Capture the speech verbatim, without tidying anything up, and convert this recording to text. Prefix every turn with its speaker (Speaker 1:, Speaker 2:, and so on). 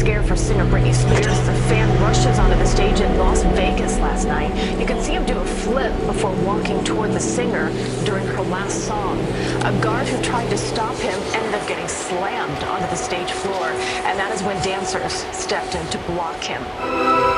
Speaker 1: scare for singer Britney Spears as a fan rushes onto the stage in Las Vegas last night. You can see him do a flip before walking toward the singer during her last song. A guard who tried to stop him ended up getting slammed onto the stage floor, and that is when dancers stepped in to block him.